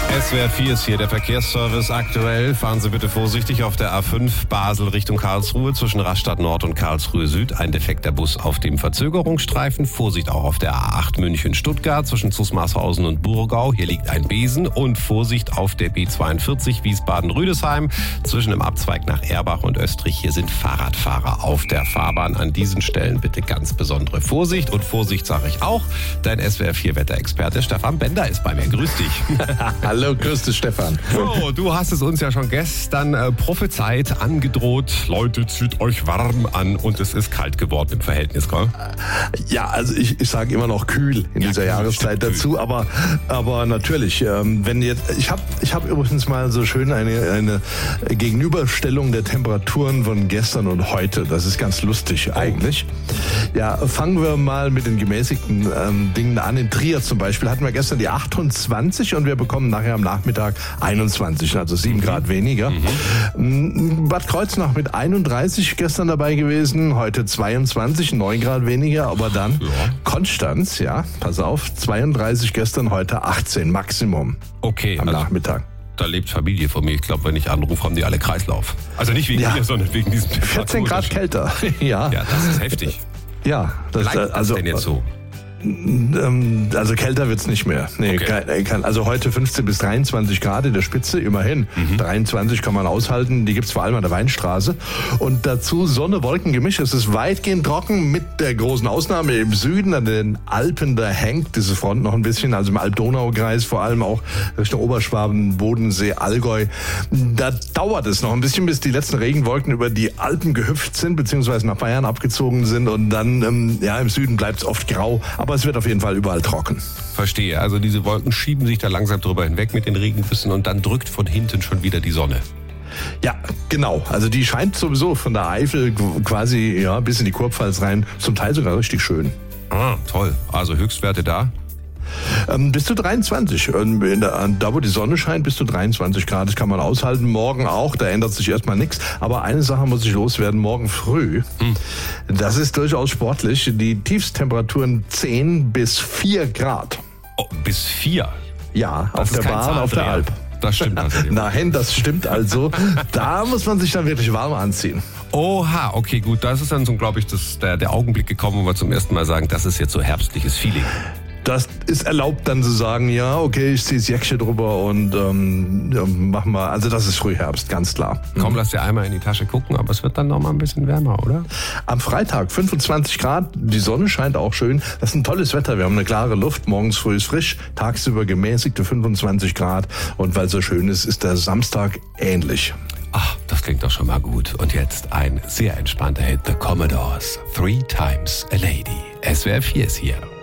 SWR 4 ist hier der Verkehrsservice aktuell. Fahren Sie bitte vorsichtig auf der A5 Basel Richtung Karlsruhe zwischen Rastatt Nord und Karlsruhe Süd. Ein defekter Bus auf dem Verzögerungsstreifen. Vorsicht auch auf der A8 München-Stuttgart zwischen Zusmarshausen und Burgau. Hier liegt ein Besen. Und Vorsicht auf der B42 Wiesbaden-Rüdesheim zwischen dem Abzweig nach Erbach und Österreich. Hier sind Fahrradfahrer auf der Fahrbahn. An diesen Stellen bitte ganz besondere Vorsicht. Und Vorsicht sage ich auch. Dein SWR 4 Wetterexperte Stefan Bender ist bei mir. Grüß dich. Hallo, grüß dich, Stefan. So, du hast es uns ja schon gestern prophezeit, angedroht. Leute, zieht euch warm an und es ist kalt geworden im Verhältnis, gell? Ja, also ich sage immer noch kühl in dieser Jahreszeit dazu, aber natürlich, wenn jetzt, ich hab übrigens mal so schön eine Gegenüberstellung der Temperaturen von gestern und heute. Das ist ganz lustig eigentlich. Ja, fangen wir mal mit den gemäßigten Dingen an. In Trier zum Beispiel hatten wir gestern die 28 und wir bekommen nachher am Nachmittag 21, also 7 Grad weniger. Bad Kreuznach mit 31 gestern dabei gewesen, heute 22, 9 Grad weniger, aber dann Konstanz, ja, pass auf, 32 gestern, heute 18 Maximum. Okay, am Nachmittag. Da lebt Familie von mir. Ich glaube, wenn ich anrufe, haben die alle Kreislauf. Also nicht wegen mir, sondern wegen diesem 14 Grad kälter. Ja, das ist heftig. Ja, das ist denn jetzt so? Also kälter wird's nicht mehr. Nee, okay. Also heute 15 bis 23 Grad in der Spitze, immerhin. 23 kann man aushalten, die gibt's vor allem an der Weinstraße. Und dazu Sonne, Wolken, Gemisch. Es ist weitgehend trocken, mit der großen Ausnahme im Süden an den Alpen. Da hängt diese Front noch ein bisschen, also im Alb-Donau-Kreis, vor allem auch Richtung Oberschwaben, Bodensee, Allgäu. Da dauert es noch ein bisschen, bis die letzten Regenwolken über die Alpen gehüpft sind, beziehungsweise nach Bayern abgezogen sind. Und dann, im Süden bleibt's oft grau. Aber es wird auf jeden Fall überall trocken. Verstehe. Also diese Wolken schieben sich da langsam drüber hinweg mit den Regengüssen und dann drückt von hinten schon wieder die Sonne. Ja, genau. Also die scheint sowieso von der Eifel quasi bis in die Kurpfalz rein. Zum Teil sogar richtig schön. Ah, toll. Also Höchstwerte da? Bis zu 23. Da, wo die Sonne scheint, bis zu 23 Grad. Das kann man aushalten. Morgen auch. Da ändert sich erstmal nichts. Aber eine Sache muss ich loswerden. Morgen früh. Das ist durchaus sportlich. Die Tiefstemperaturen 10 bis 4 Grad. Oh, bis 4? Ja, auf der Bahn, auf der Alp. Das stimmt also. Nein, das stimmt also. Da muss man sich dann wirklich warm anziehen. Oha, okay, gut. Das ist dann so, glaube ich, der Augenblick gekommen, wo wir zum ersten Mal sagen, das ist jetzt so herbstliches Feeling. Das ist erlaubt dann zu sagen, ja, okay, ich ziehe das Jäckchen drüber und mach mal, also das ist Frühherbst, ganz klar. Komm, lass dir einmal in die Tasche gucken, aber es wird dann noch mal ein bisschen wärmer, oder? Am Freitag 25 Grad, die Sonne scheint auch schön. Das ist ein tolles Wetter, wir haben eine klare Luft, morgens früh ist frisch, tagsüber gemäßigte 25 Grad und weil es so schön ist, ist der Samstag ähnlich. Ach, das klingt doch schon mal gut. Und jetzt ein sehr entspannter Hit, The Commodores, 3 Times a Lady. SWR 4 ist hier.